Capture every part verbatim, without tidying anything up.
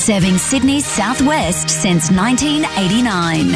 serving Sydney's southwest since nineteen eighty-nine.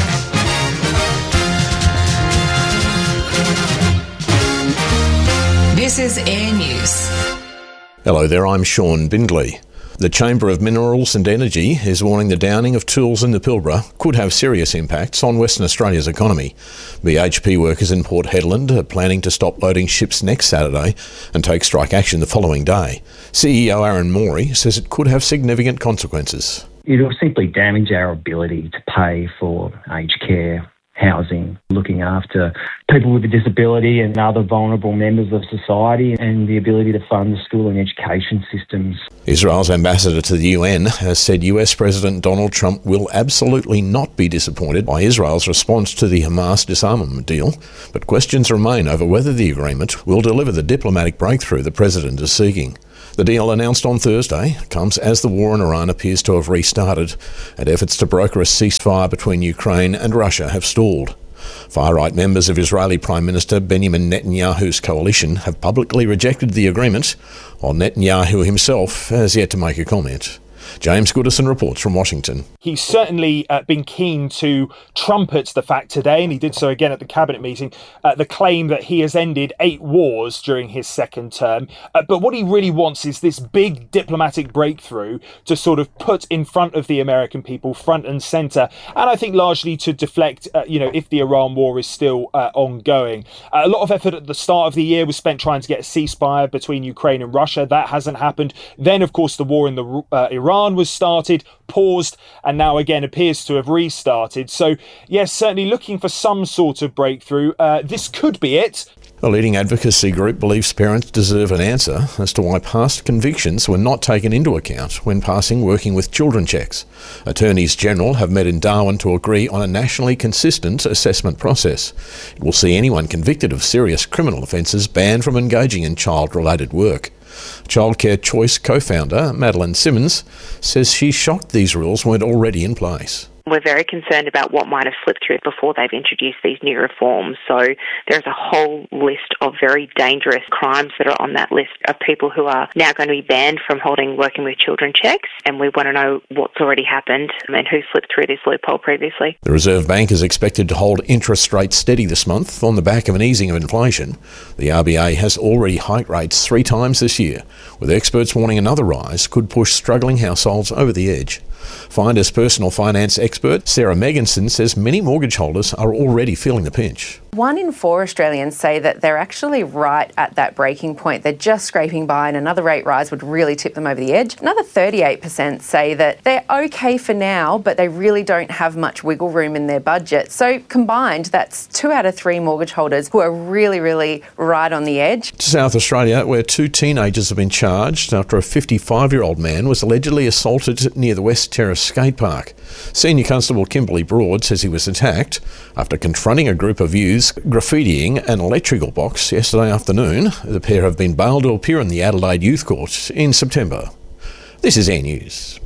This is Air News. Hello there, I'm Sean Bindley. The Chamber of Minerals and Energy is warning the downing of tools in the Pilbara could have serious impacts on Western Australia's economy. B H P workers in Port Hedland are planning to stop loading ships next Saturday and take strike action the following day. C E O Aaron Morey says it could have significant consequences. It will simply damage our ability to pay for aged care, housing, looking after people with a disability and other vulnerable members of society, and the ability to fund the school and education systems. Israel's ambassador to the U N has said U S President Donald Trump will absolutely not be disappointed by Israel's response to the Hamas disarmament deal, but questions remain over whether the agreement will deliver the diplomatic breakthrough the president is seeking. The deal, announced on Thursday, comes as the war in Iran appears to have restarted, and efforts to broker a ceasefire between Ukraine and Russia have stalled. Far-right members of Israeli Prime Minister Benjamin Netanyahu's coalition have publicly rejected the agreement, while Netanyahu himself has yet to make a comment. James Goodison reports from Washington. He's certainly uh, been keen to trumpet the fact today, and he did so again at the cabinet meeting, uh, the claim that he has ended eight wars during his second term. Uh, but what he really wants is this big diplomatic breakthrough to sort of put in front of the American people, front and centre, and I think largely to deflect, uh, you know, if the Iran war is still uh, ongoing. Uh, a lot of effort at the start of the year was spent trying to get a ceasefire between Ukraine and Russia. That hasn't happened. Then, of course, the war in the uh, Iran was started, paused, and now again appears to have restarted. So, yes, certainly looking for some sort of breakthrough. Uh, this could be it. A leading advocacy group believes parents deserve an answer as to why past convictions were not taken into account when passing working with children checks. Attorneys General have met in Darwin to agree on a nationally consistent assessment process. It will see anyone convicted of serious criminal offences banned from engaging in child-related work. Childcare Choice co-founder Madeline Simmons says she's shocked these rules weren't already in place. We're very concerned about what might have slipped through before they've introduced these new reforms. So there's a whole list of very dangerous crimes that are on that list of people who are now going to be banned from holding working with children checks. And we want to know what's already happened and who slipped through this loophole previously. The Reserve Bank is expected to hold interest rates steady this month on the back of an easing of inflation. The R B A has already hiked rates three times this year, with experts warning another rise could push struggling households over the edge. Finder's personal finance expert Sarah Megginson says many mortgage holders are already feeling the pinch. One in four Australians say that they're actually right at that breaking point. They're just scraping by and another rate rise would really tip them over the edge. Another thirty-eight percent say that they're okay for now, but they really don't have much wiggle room in their budget. So combined, that's two out of three mortgage holders who are really, really right on the edge. To South Australia, where two teenagers have been charged after a fifty-five-year-old man was allegedly assaulted near the West Terrace skate park. Senior Constable Kimberly Broad says he was attacked after confronting a group of youths graffitiing an electrical box yesterday afternoon. The pair have been bailed to appear in the Adelaide Youth Court in September. This is Air News.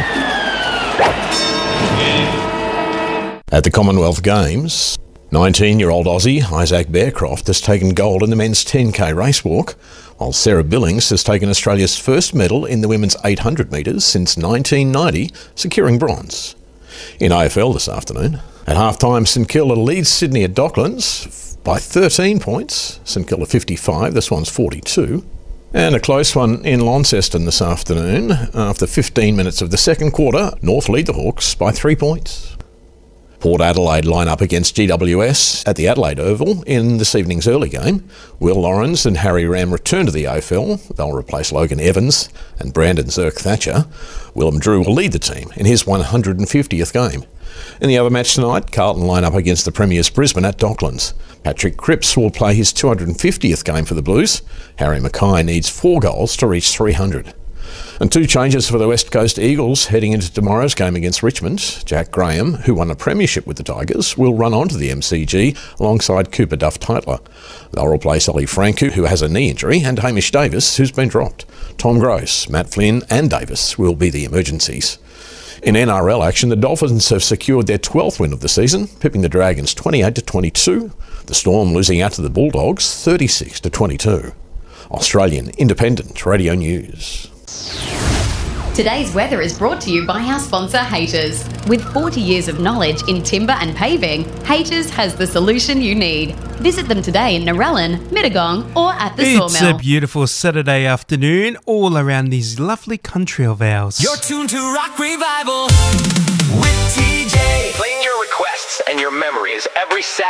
At the Commonwealth Games, nineteen-year-old Aussie Isaac Bearcroft has taken gold in the men's ten K race walk, while Sarah Billings has taken Australia's first medal in the women's eight hundred metres since nineteen ninety, securing bronze. In A F L this afternoon, at half-time, St Kilda leads Sydney at Docklands by thirteen points. St Kilda fifty-five, this one's forty-two. And a close one in Launceston this afternoon. After fifteen minutes of the second quarter, North lead the Hawks by three points. Port Adelaide line up against G W S at the Adelaide Oval in this evening's early game. Will Lawrence and Harry Ram return to the A F L. They'll replace Logan Evans and Brandon Zerk-Thatcher. Willem Drew will lead the team in his one hundred fiftieth game. In the other match tonight, Carlton line up against the Premiers Brisbane at Docklands. Patrick Cripps will play his two hundred fiftieth game for the Blues. Harry Mackay needs four goals to reach three hundred. And two changes for the West Coast Eagles heading into tomorrow's game against Richmond. Jack Graham, who won a premiership with the Tigers, will run onto the M C G alongside Cooper Duff-Tytler. They'll replace Ali Franco, who has a knee injury, and Hamish Davis, who's been dropped. Tom Gross, Matt Flynn and Davis will be the emergencies. In N R L action, the Dolphins have secured their twelfth win of the season, pipping the Dragons twenty-eight to twenty-two. The Storm losing out to the Bulldogs thirty-six to twenty-two. Australian Independent Radio News. Today's weather is brought to you by our sponsor, Haters. With forty years of knowledge in timber and paving, Haters has the solution you need. Visit them today in Narellan, Mittagong or at the It's Sawmill. a beautiful Saturday afternoon all around this lovely country of ours. You're tuned to Rock Revival with T J. Playing your requests and your memories every Saturday.